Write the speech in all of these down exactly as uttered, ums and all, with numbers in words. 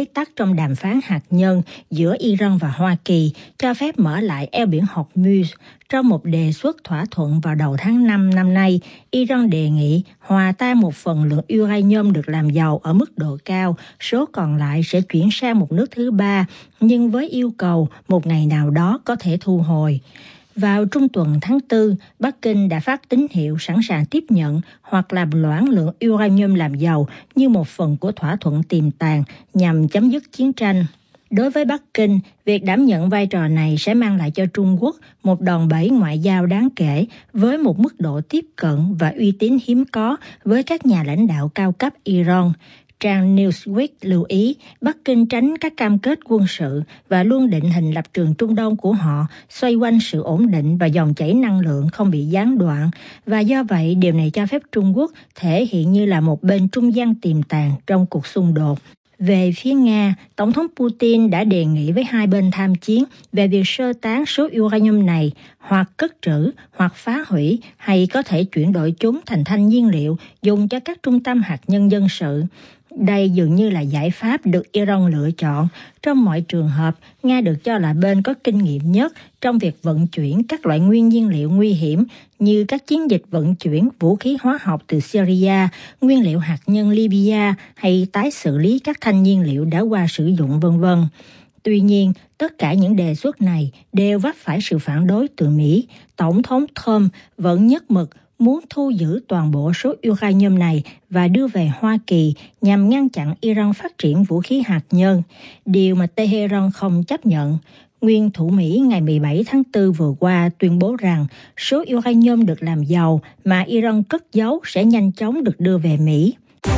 bế tắc trong đàm phán hạt nhân giữa Iran và Hoa Kỳ cho phép mở lại eo biển Hormuz. Trong một đề xuất thỏa thuận vào đầu tháng năm năm nay, Iran đề nghị hòa tan một phần lượng uranium được làm giàu ở mức độ cao, số còn lại sẽ chuyển sang một nước thứ ba, nhưng với yêu cầu một ngày nào đó có thể thu hồi. Vào trung tuần tháng tư, Bắc Kinh đã phát tín hiệu sẵn sàng tiếp nhận hoặc làm loãng lượng uranium làm giàu như một phần của thỏa thuận tiềm tàng nhằm chấm dứt chiến tranh. Đối với Bắc Kinh, việc đảm nhận vai trò này sẽ mang lại cho Trung Quốc một đòn bẩy ngoại giao đáng kể với một mức độ tiếp cận và uy tín hiếm có với các nhà lãnh đạo cao cấp Iran. Trang Newsweek lưu ý Bắc Kinh tránh các cam kết quân sự và luôn định hình lập trường Trung Đông của họ xoay quanh sự ổn định và dòng chảy năng lượng không bị gián đoạn, và do vậy điều này cho phép Trung Quốc thể hiện như là một bên trung gian tiềm tàng trong cuộc xung đột. Về phía Nga, Tổng thống Putin đã đề nghị với hai bên tham chiến về việc sơ tán số uranium này, hoặc cất trữ, hoặc phá hủy, hay có thể chuyển đổi chúng thành thanh nhiên liệu dùng cho các trung tâm hạt nhân dân sự. Đây dường như là giải pháp được Iran lựa chọn. Trong mọi trường hợp, Nga được cho là bên có kinh nghiệm nhất trong việc vận chuyển các loại nguyên nhiên liệu nguy hiểm như các chiến dịch vận chuyển vũ khí hóa học từ Syria, nguyên liệu hạt nhân Libya hay tái xử lý các thanh nhiên liệu đã qua sử dụng vân vân. Tuy nhiên, tất cả những đề xuất này đều vấp phải sự phản đối từ Mỹ. Tổng thống Trump vẫn nhất mực muốn thu giữ toàn bộ số uranium này và đưa về Hoa Kỳ nhằm ngăn chặn Iran phát triển vũ khí hạt nhân, điều mà Tehran không chấp nhận. Nguyên thủ Mỹ ngày mười bảy tháng tư vừa qua tuyên bố rằng số uranium được làm giàu mà Iran cất giấu sẽ nhanh chóng được đưa về Mỹ.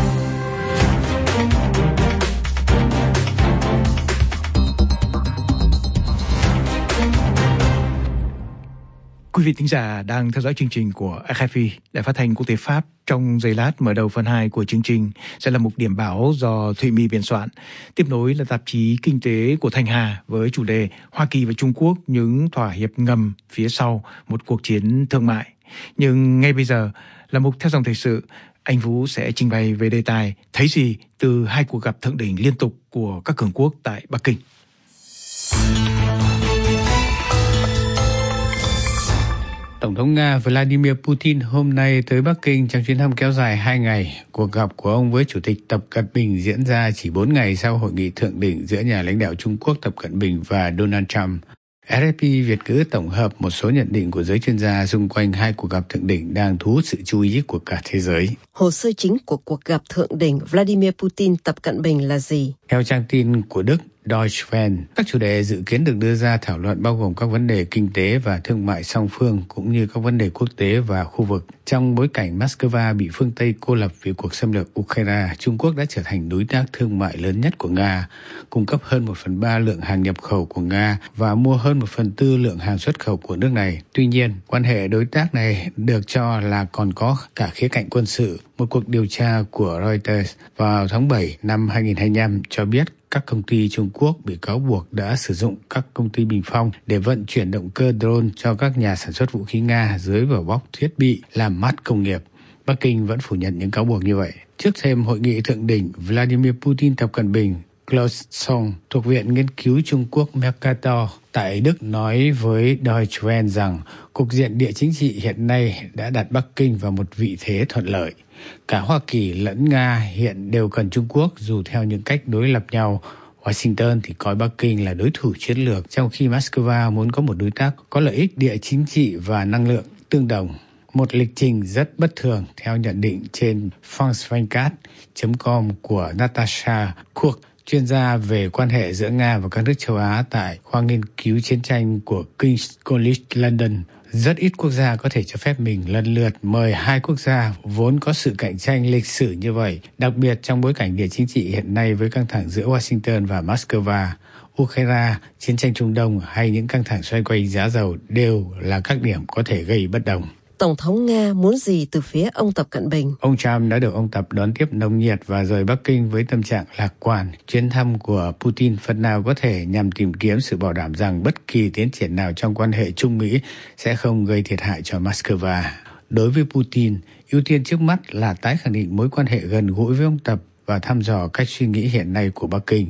Quý vị thính giả đang theo dõi chương trình của rờ ép i, Đài Phát thanh Quốc tế Pháp. Trong giây lát mở đầu phần hai của chương trình sẽ là mục điểm báo do Thụy My biên soạn. Tiếp nối là tạp chí Kinh tế của Thanh Hà với chủ đề Hoa Kỳ và Trung Quốc những thỏa hiệp ngầm phía sau một cuộc chiến thương mại. Nhưng ngay bây giờ là mục theo dòng thời sự. Anh Vũ sẽ trình bày về đề tài thấy gì từ hai cuộc gặp thượng đỉnh liên tục của các cường quốc tại Bắc Kinh. Tổng thống Nga Vladimir Putin hôm nay tới Bắc Kinh trong chuyến thăm kéo dài hai ngày. Cuộc gặp của ông với Chủ tịch Tập Cận Bình diễn ra chỉ bốn ngày sau hội nghị thượng đỉnh giữa nhà lãnh đạo Trung Quốc Tập Cận Bình và Donald Trump. rờ ép i Việt ngữ tổng hợp một số nhận định của giới chuyên gia xung quanh hai cuộc gặp thượng đỉnh đang thu hút sự chú ý của cả thế giới. Hồ sơ chính của cuộc gặp thượng đỉnh Vladimir Putin Tập Cận Bình là gì? Theo trang tin của Đức Deutsche Welle, các chủ đề dự kiến được đưa ra thảo luận bao gồm các vấn đề kinh tế và thương mại song phương cũng như các vấn đề quốc tế và khu vực. Trong bối cảnh Moscow bị phương Tây cô lập vì cuộc xâm lược Ukraine, Trung Quốc đã trở thành đối tác thương mại lớn nhất của Nga, cung cấp hơn một phần ba lượng hàng nhập khẩu của Nga và mua hơn một phần tư lượng hàng xuất khẩu của nước này. Tuy nhiên, quan hệ đối tác này được cho là còn có cả khía cạnh quân sự. Một cuộc điều tra của Reuters vào tháng bảy năm hai nghìn không trăm hai mươi lăm cho biết các công ty Trung Quốc bị cáo buộc đã sử dụng các công ty bình phong để vận chuyển động cơ drone cho các nhà sản xuất vũ khí Nga dưới vỏ bọc thiết bị làm mát công nghiệp. Bắc Kinh vẫn phủ nhận những cáo buộc như vậy. Trước thêm hội nghị thượng đỉnh Vladimir Putin Tập Cận Bình, Klaus Song thuộc Viện Nghiên cứu Trung Quốc Mercator tại Đức nói với Deutsche Welle rằng cục diện địa chính trị hiện nay đã đặt Bắc Kinh vào một vị thế thuận lợi. Cả Hoa Kỳ lẫn Nga hiện đều cần Trung Quốc dù theo những cách đối lập nhau. Washington thì coi Bắc Kinh là đối thủ chiến lược, trong khi Moscow muốn có một đối tác có lợi ích địa chính trị và năng lượng tương đồng. Một lịch trình rất bất thường theo nhận định trên francevingt chấm com của Natasha Cook, chuyên gia về quan hệ giữa Nga và các nước châu Á tại khoa nghiên cứu chiến tranh của King's College London. Rất ít quốc gia có thể cho phép mình lần lượt mời hai quốc gia vốn có sự cạnh tranh lịch sử như vậy, đặc biệt trong bối cảnh địa chính trị hiện nay với căng thẳng giữa Washington và Moscow. Ukraine, chiến tranh Trung Đông hay những căng thẳng xoay quanh giá dầu đều là các điểm có thể gây bất đồng. Tổng thống Nga muốn gì từ phía ông Tập Cận Bình? Ông Trump đã được ông Tập đón tiếp nồng nhiệt và rời Bắc Kinh với tâm trạng lạc quan. Chuyến thăm của Putin phần nào có thể nhằm tìm kiếm sự bảo đảm rằng bất kỳ tiến triển nào trong quan hệ Trung Mỹ sẽ không gây thiệt hại cho Moscow. Đối với Putin, ưu tiên trước mắt là tái khẳng định mối quan hệ gần gũi với ông Tập và thăm dò cách suy nghĩ hiện nay của Bắc Kinh.